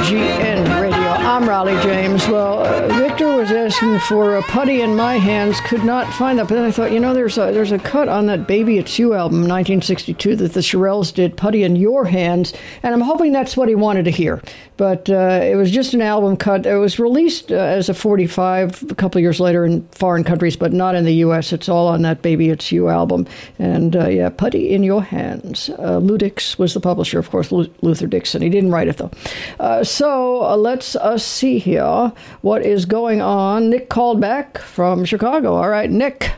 WGN Radio. I'm Raleigh James. Well, Victor was asking for a Putty in My Hands. Could not find that. But then I thought, there's a cut on that Baby It's You album, 1962, that the Shirelles did, Putty in Your Hands. And I'm hoping that's what he wanted to hear. But it was just an album cut. It was released as a 45 a couple of years later in foreign countries, but not in the U.S. It's all on that Baby It's You album. And Putty in Your Hands. Lou Dix was the publisher, of course, Luther Dixon. He didn't write it, though. So let's see here what is going on. Nick called back from Chicago. All right, Nick.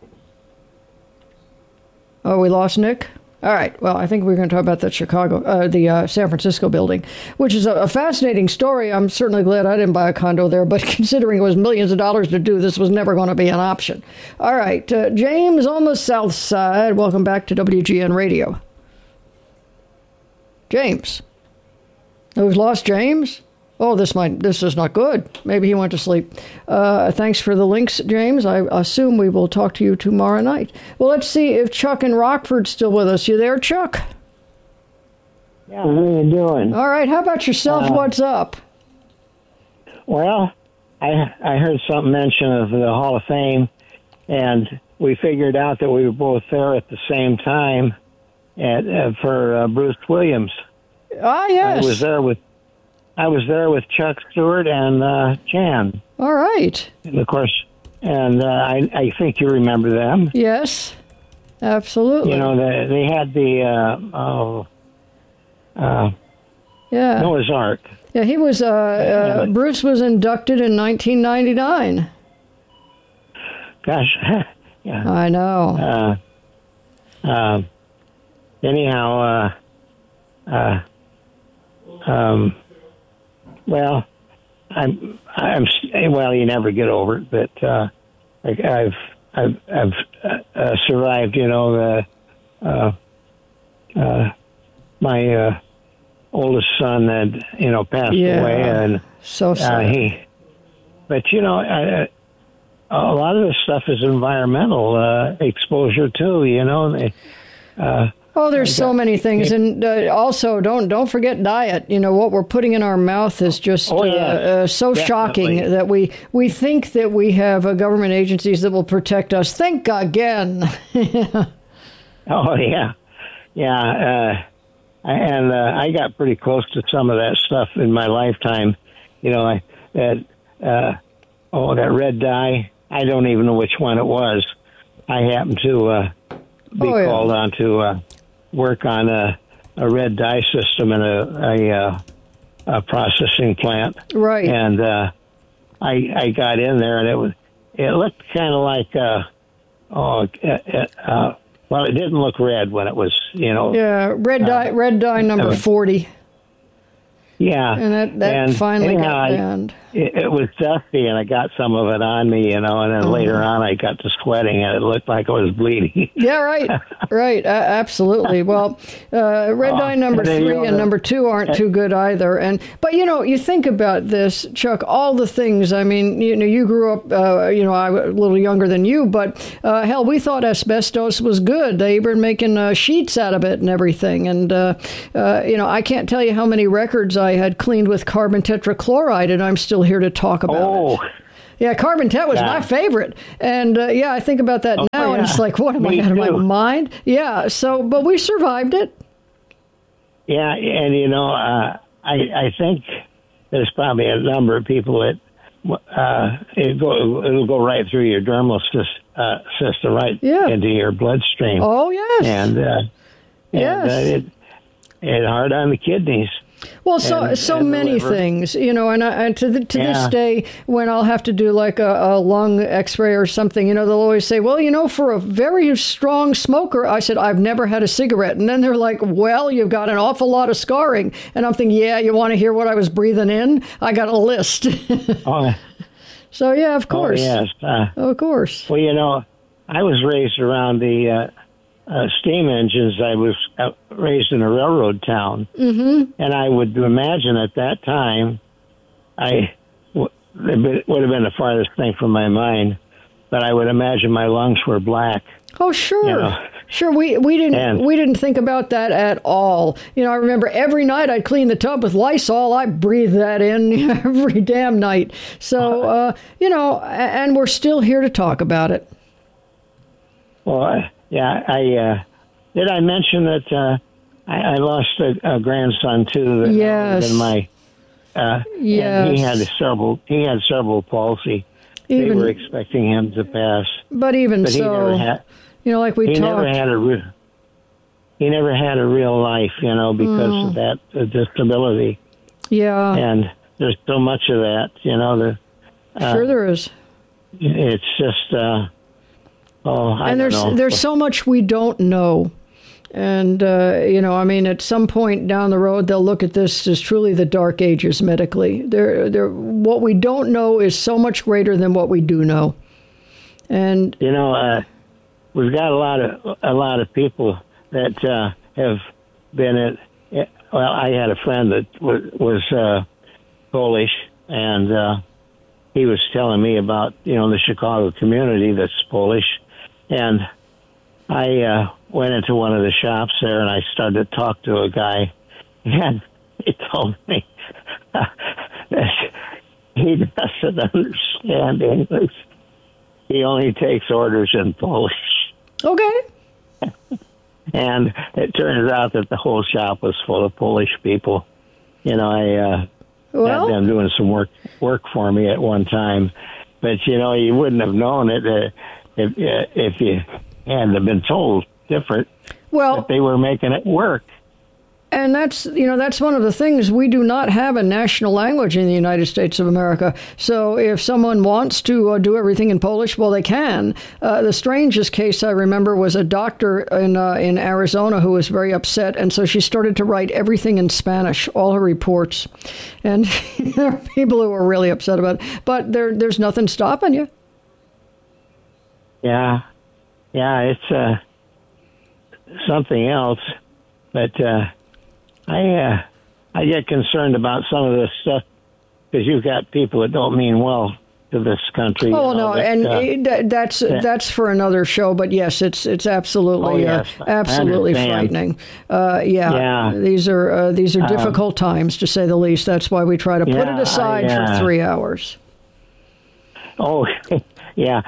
Oh, we lost Nick? All right. Well, I think we're going to talk about that the San Francisco building, which is a fascinating story. I'm certainly glad I didn't buy a condo there, but considering it was millions of dollars to do, this was never going to be an option. All right. James on the South Side. Welcome back to WGN Radio. James. We've lost James? Oh, this is not good. Maybe he went to sleep. Thanks for the links, James. I assume we will talk to you tomorrow night. Well, let's see if Chuck in Rockford's still with us. You there, Chuck? Yeah, how you doing? All right. How about yourself? What's up? Well, I heard something mention of the Hall of Fame, and we figured out that we were both there at the same time for Bruce Williams. Ah, yes. I was there with Chuck Stewart and Jan. All right. And of course, I think you remember them. Yes, absolutely. They had the Noah's Ark. Yeah, he was. Bruce was inducted in 1999. Gosh, yeah. I know. Anyhow, well, well, you never get over it, but I've survived. My oldest son had passed away, and so sad. But a lot of this stuff is environmental exposure too. There's so many things, and also don't forget diet. What we're putting in our mouth is just so definitely shocking that we think that we have government agencies that will protect us. Think again. Oh yeah, yeah. I got pretty close to some of that stuff in my lifetime. That red dye. I don't even know which one it was. I happened to be called on to work on a red dye system in a processing plant. Right. And I got in there, and it looked kind of like well, it didn't look red when it was red dye number 40. Yeah, and that finally got banned. It was dusty, and I got some of it on me, and then later on I got to sweating, and it looked like I was bleeding. Yeah, right, absolutely. Well, red dye number 3 and number 2 aren't too good either. But you think about this, Chuck. All the things. I mean, you grew up. I was a little younger than you, but hell, we thought asbestos was good. They were making sheets out of it and everything. And I can't tell you how many records I had cleaned with carbon tetrachloride, and I'm still here to talk about it. Yeah, carbon tet was my favorite. And I think about that now, and it's like, what am I out of my mind? Yeah, but we survived it. Yeah, and I think there's probably a number of people that it'll go right through your dermal system, right into your bloodstream. Oh, yes. And it hard on the kidneys. Well, so many things, and to this day, when I'll have to do like a lung X-ray or something, they'll always say, well, for a very strong smoker, I said, I've never had a cigarette. And then they're like, well, you've got an awful lot of scarring. And I'm thinking, you want to hear what I was breathing in? I got a list. So, of course. Oh, yes. Of course. Well, I was raised around the steam engines. I was raised in a railroad town, and I would imagine at that time, it would have been the farthest thing from my mind, but I would imagine my lungs were black. Oh, sure. Sure, we didn't think about that at all. You know, I remember every night I'd clean the tub with Lysol. I breathed that in every damn night. So, you know, and we're still here to talk about it. Well, did I mention that I lost a grandson too? Yes. In my yes. He had cerebral palsy. They were expecting him to pass, but so, you know, like we talked, he never had a real life, you know, because of that disability. Yeah, and there's so much of that, you know. Sure, there is. It's just, there's so much we don't know. And, you know, I mean, at some point down the road, they'll look at this as truly the dark ages medically. What we don't know is so much greater than what we do know. And, you know, we've got a lot of people that have been well, I had a friend that was Polish, and he was telling me about, you know, the Chicago community that's Polish. And I went into one of the shops there, and I started to talk to a guy, and he told me that he doesn't understand English. He only takes orders in Polish. Okay. And it turns out that the whole shop was full of Polish people. You know, I had them doing some work for me at one time. But, you know, you wouldn't have known it if you hadn't been told different. Well, that they were making it work. And that's one of the things. We do not have a national language in the United States of America. So if someone wants to do everything in Polish, well, they can. The strangest case I remember was a doctor in Arizona who was very upset, and so she started to write everything in Spanish, all her reports. And there are people who are really upset about it. But there's nothing stopping you. Yeah, it's something else, but I get concerned about some of this stuff because you've got people that don't mean well to this country. Oh, no, and that's for another show. But yes, it's absolutely absolutely frightening. These are difficult times, to say the least. That's why we try to put it aside for 3 hours. Oh, yeah.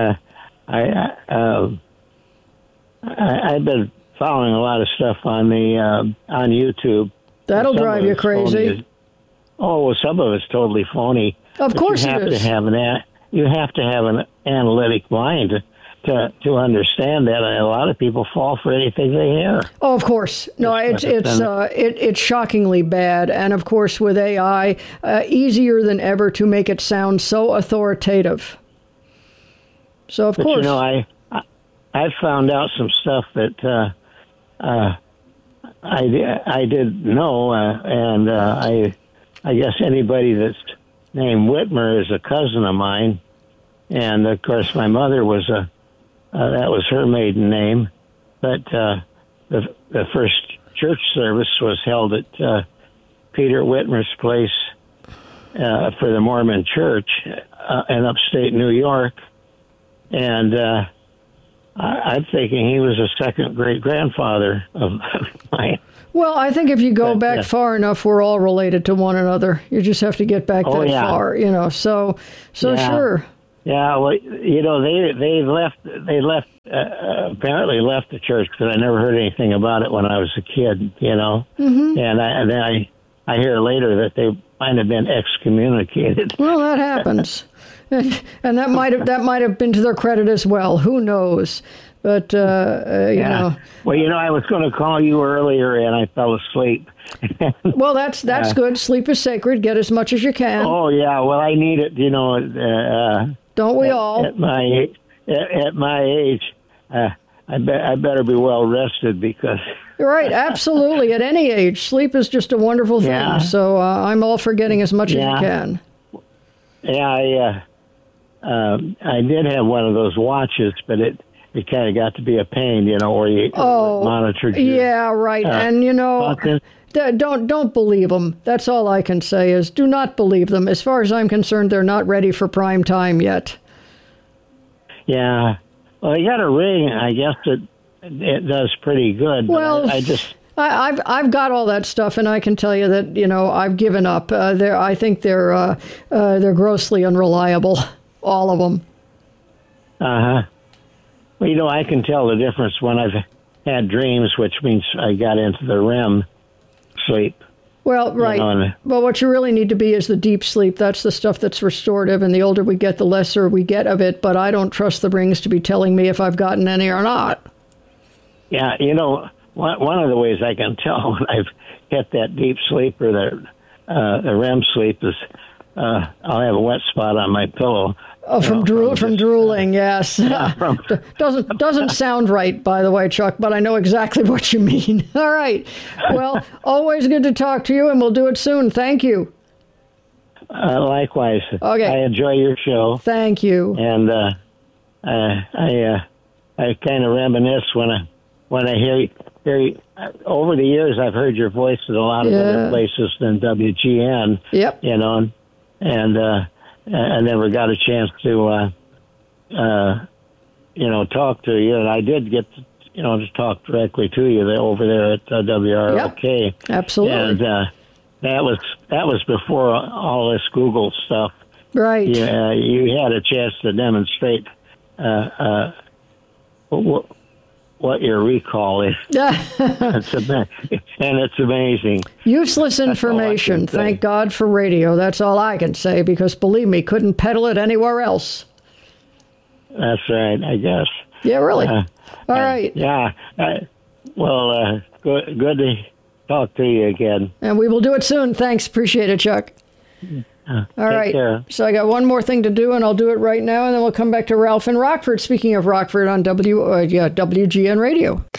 I've been following a lot of stuff on YouTube. That'll drive you crazy. Well, some of it's totally phony. Of course it is. You have to have an analytic mind to understand that. And a lot of people fall for anything they hear. Oh, of course. No, it's shockingly bad. And of course, with AI, easier than ever to make it sound so authoritative. So of course, you know, I found out some stuff that I didn't know, and I guess anybody that's named Whitmer is a cousin of mine, and of course my mother was that was her maiden name, but the first church service was held at Peter Whitmer's place for the Mormon Church in upstate New York, and I'm thinking he was a second great-grandfather of mine. Well, I think if you go back far enough, we're all related to one another. You just have to get back far, you know. So sure. Yeah, well, you know, they apparently left the church because I never heard anything about it when I was a kid, you know. Mm-hmm. And then I hear later that they might have been excommunicated. Well, that happens. And that might have been to their credit as well. Who knows? But you know. Well, you know, I was going to call you earlier, and I fell asleep. Well, that's good. Sleep is sacred. Get as much as you can. Oh yeah. Well, I need it. You know. Don't we all? At my age, I better be well rested because. Right, absolutely. At any age, sleep is just a wonderful thing. Yeah. So I'm all for getting as much as you can. Yeah, I did have one of those watches, but it kind of got to be a pain, you know, where you monitored. Yeah, right. And you know, don't believe them. That's all I can say is do not believe them. As far as I'm concerned, they're not ready for prime time yet. Yeah. Well, they got a ring, I guess, that it does pretty good. Well, but I just. I've got all that stuff, and I can tell you that I've given up. I think they're grossly unreliable, all of them. Well, I can tell the difference when I've had dreams, which means I got into the REM sleep. Well, right. Well, what you really need to be is the deep sleep. That's the stuff that's restorative, and the older we get, the lesser we get of it. But I don't trust the rings to be telling me if I've gotten any or not. Yeah, one of the ways I can tell when I've hit that deep sleep or the REM sleep is I'll have a wet spot on my pillow. Oh, from drooling, yes. Yeah, doesn't sound right, by the way, Chuck, but I know exactly what you mean. All right. Well, always good to talk to you, and we'll do it soon. Thank you. Likewise. Okay. I enjoy your show. Thank you. And I kind of reminisce when I hear over the years I've heard your voice in a lot of other places than WGN. Yep. And I never got a chance to talk to you, and I did get to talk directly to you over there at WRLK. Yep, absolutely. And that was before all this Google stuff. Right. You had a chance to demonstrate what your recall is. It's amazing. Useless information. Thank God for radio. That's all I can say, because believe me, couldn't peddle it anywhere else. That's right, I guess. Yeah, really. All right. Yeah. Good to talk to you again. And we will do it soon. Thanks. Appreciate it, Chuck. All right. Take care. So I got one more thing to do, and I'll do it right now, and then we'll come back to Ralph in Rockford. Speaking of Rockford on WGN Radio.